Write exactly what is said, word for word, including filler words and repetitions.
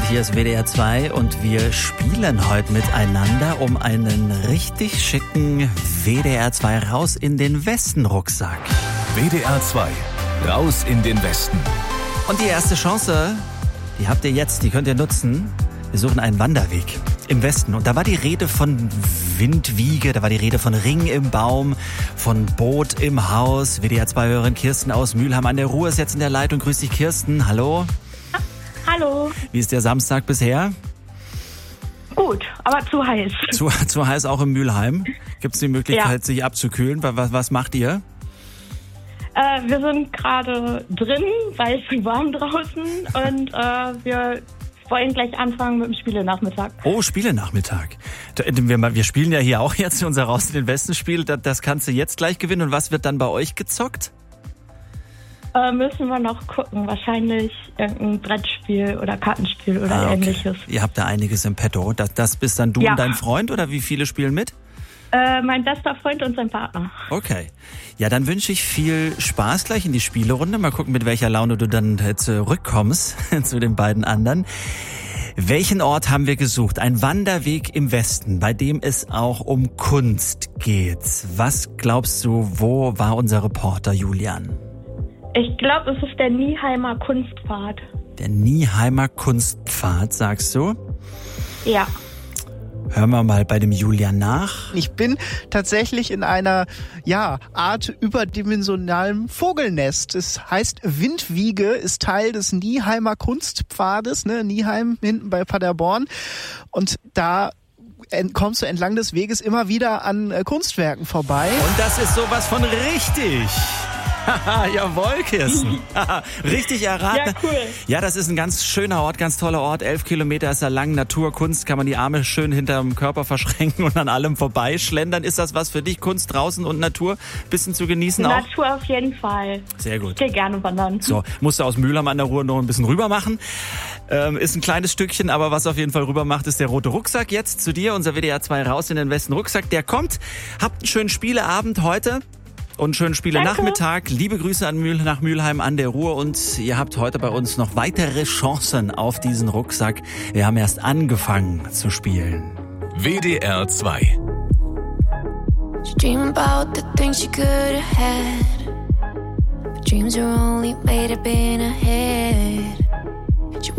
hier ist W D R zwei und wir spielen heute miteinander um einen richtig schicken W D R zwei Raus in den Westen Rucksack. W D R zwei Raus in den Westen. Und die erste Chance, die habt ihr jetzt, die könnt ihr nutzen. Wir suchen einen Wanderweg im Westen. Und da war die Rede von Windwiege, da war die Rede von Ring im Baum, von Boot im Haus. W D R zwei-Hörerin Kirsten aus Mülheim an der Ruhr ist jetzt in der Leitung. Grüß dich, Kirsten. Hallo. Hallo. Wie ist der Samstag bisher? Gut, aber zu heiß. Zu, zu heiß auch in Mülheim? Gibt es die Möglichkeit, ja. sich abzukühlen? Was, was macht ihr? Äh, wir sind gerade drin, weil es ist warm draußen und äh, wir wollen gleich anfangen mit dem Spielenachmittag. Oh, Spielenachmittag. Wir, wir spielen ja hier auch jetzt unser Raus in den Westen Spiel. Das, das kannst du jetzt gleich gewinnen. Und was wird dann bei euch gezockt? Äh, müssen wir noch gucken. Wahrscheinlich irgendein Brettspiel oder Kartenspiel oder Ah, okay. ähnliches. Ihr habt da einiges im Petto. Das, das bist dann du Ja. und dein Freund oder wie viele spielen mit? Äh, mein bester Freund und sein Partner. Okay. Ja, dann wünsche ich viel Spaß gleich in die Spielerunde. Mal gucken, mit welcher Laune du dann zurückkommst zu den beiden anderen. Welchen Ort haben wir gesucht? Ein Wanderweg im Westen, bei dem es auch um Kunst geht. Was glaubst du, wo war unser Reporter Julian? Ich glaube, es ist der Nieheimer Kunstpfad. Der Nieheimer Kunstpfad, sagst du? Ja. Hören wir mal bei dem Julian nach. Ich bin tatsächlich in einer ja, Art überdimensionalem Vogelnest. Es heißt Windwiege, ist Teil des Nieheimer Kunstpfades, ne? Nieheim hinten bei Paderborn. Und da kommst du entlang des Weges immer wieder an äh, Kunstwerken vorbei. Und das ist sowas von richtig. Haha, jawohl, Kirsten. Richtig erraten. Ja, cool. Ja, das ist ein ganz schöner Ort, ganz toller Ort. Elf Kilometer ist er lang. Naturkunst, kann man die Arme schön hinterm Körper verschränken und an allem vorbeischlendern. Ist das was für dich? Kunst draußen und Natur? Bisschen zu genießen auch? Natur auf jeden Fall. Sehr gut. Ich gehe gerne wandern. So, musst du aus Mülheim an der Ruhr noch ein bisschen rüber machen. Ähm, ist ein kleines Stückchen, aber was auf jeden Fall rüber macht, ist der rote Rucksack. Jetzt zu dir, unser W D R zwei Raus in den Westen Rucksack. Der kommt. Habt einen schönen Spieleabend heute. Und schönen Spiele-Nachmittag. Liebe Grüße an Mühl, nach Mülheim an der Ruhr. Und ihr habt heute bei uns noch weitere Chancen auf diesen Rucksack. Wir haben erst angefangen zu spielen. W D R zwei. Dream about the things you could have had. But dreams are only made up in a head.